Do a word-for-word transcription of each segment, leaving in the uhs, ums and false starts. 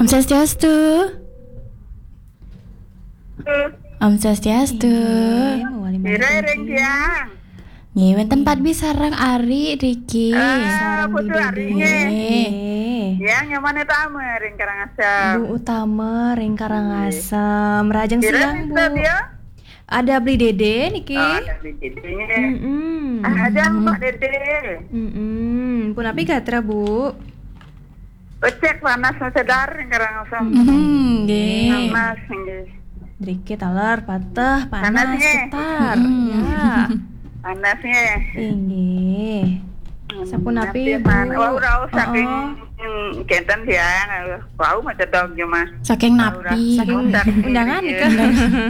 Swastiastu. Om Swastiastu. Ireng tiang. Nggih, wonten Pat B sareng Ari Riki. Ah, putu Ari nggih. Yang nyaman itu ame ring Karangasem. Bu Utama ring Karangasem. Rajang siang, Bu. Dia? Ada beli Dede niki. Oh, ada beli Dede. Mm-mm. Ada Mbak Dede. Mm-mm. Pun api gatra, Bu. Becek panas sedar ring Karangasem. Hmm, nggih. Panas nggih. Dikit taler patah panas Panasnya. setar. Hmm. Ya. Panasnya. Inggih. Sampun api, Bu. Wah, ora saking Oh, kenten dia. Wau macam dong cuma. Saking napi. saking undangan nih kan.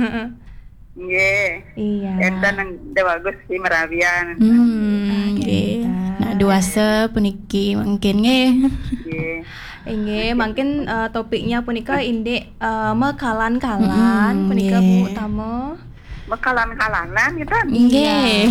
Nggih. Iya. Enten yang bagus sih Merabian. Hmm, nggih. Nah, dua se puniki mungkin nggih. Nggih. Inggih, mungkin uh, topiknya punika indek uh, mekalan-kalan Mm-mm, punika nggih. Bu Utama. Mekalan-kalanan gitu. Nggih.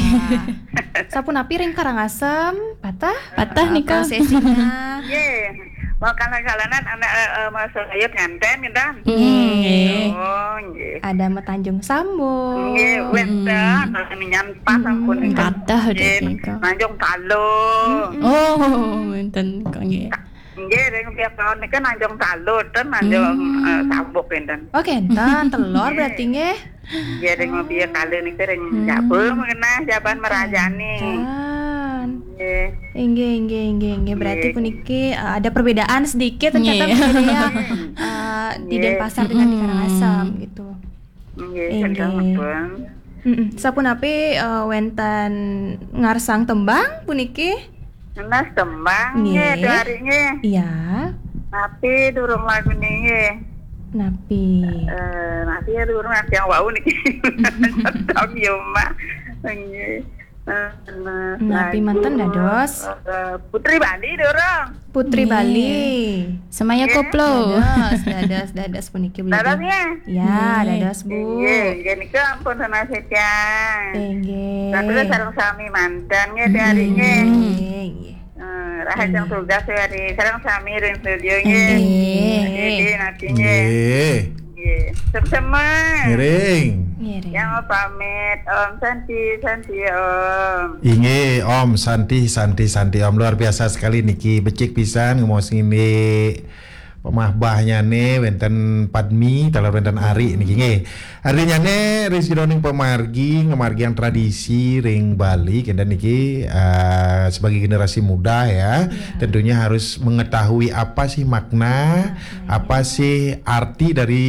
Sapun api ring Karangasem patah Patah nih Kak. prosesinya. Nggih. Mekalan-kalanan anak uh, masuk ayat nganten gitu. Nggih. Oh, nggih. Ada Metanjung Sambung. Nggih, weta ninyan pas ampun. Patah deh, Nggih, Kak. Nanjung Talo. Oh, wonten kok nggih. Nggih, ring pihak kawan niku Nanjung Talo dan Nanjung eh, Sabuk enten. Oh, kenten telur berarti nggih. Nggih, ring pihak kali niku ring Jabu mengenah Jaban Merajani. Kan. Nggih. Inggih, inggih, inggih, inggih. Berarti Nggih. puniki uh, ada perbedaan sedikit ternyata Nggih. beda ya uh, di Nggih. Denpasar dengan di Karangasem gitu. Nggih, Nggih. sampun. Mm-mm. Sapun api uh, wenten ngarsang tembang puniki. Nas tembang Nggih. nggih dua hari nggih. Iya. Tapi durung lagu nggih. Napi. Eh, nanti ya durung nanti yang wau niki. Tong yo mah. Nggih. Eh, nah, Napi lagu, manten dados. eh, Putri Bali durung. Putri Nggih. Bali. Semaya Nggih. koplo. Dados, dados, dados puniki beli. Dadasnya. Ya, Nggih. dados Bu. Nggih, nggih niku ampun sana setiang. Nggih. Lalu sareng sami mantan nggih di hari nggih. Nggih, nggih. Eh, rahat yang tugas hari sareng sami ring studio nggih. Nggih. Jadi nanti nggih. Nggih. Nggih. Sama. Miring. Nggih. Yang mau pamit Om Santi, Santi Om. Inge Om Santi Santi Santi Om luar biasa sekali niki becik pisan ngomong sini pemahbahnya nih wenten Padmi talor wenten Ari niki nge artinya nih ring sidoning pemargi ngemargi yang tradisi ring Bali kenda niki uh, sebagai generasi muda ya tentunya harus mengetahui apa sih makna apa sih arti dari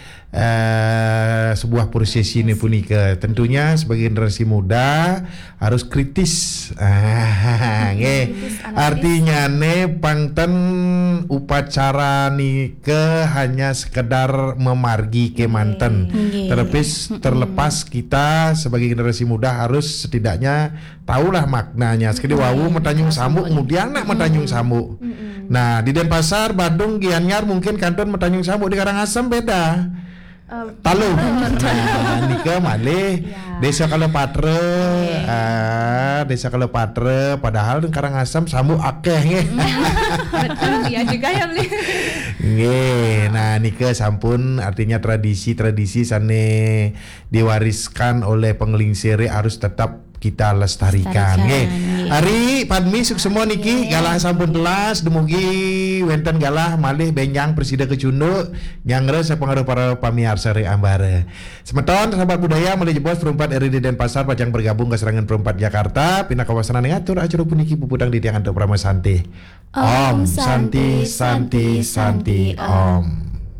Uh, sebuah prosesi ini punika tentunya sebagai generasi muda harus kritis ah, nge. Artinya nih pangten upacara nike hanya sekedar memargi ke manten Nggih. terlepas terlepas kita sebagai generasi muda harus setidaknya tahulah maknanya sekali wawu metanyung samuk kemudian nak metanyung samuk. Nah di Denpasar Bandung Gianyar mungkin kanton metanyung samuk di Karangasem beda. Uh, Talu, nah, nika malih desa Kalepatre, ah, desa Kalepatre, padahal di Karangasem sambu akeh nggih. betul ya juga ya beli. Nggih, nah nika sampun artinya tradisi-tradisi sane diwariskan oleh penglingsire harus tetap kita lestarikan. Lestarikan, Nggih. nggih. Ari Padmi suk semua niki galah sampun telas dumugi wenten galah malih benjang presida kecunduk nyangre sapengaruh para pamiarsa ri ambare. Semeton sahabat budaya mulai jebos perempat R I D Denpasar pajang bergabung ke serangan perempat Jakarta pina kawasan ngatur acara puniki pupudang di tiang antuk Prama Santi. Om Santi Santi Santi Om.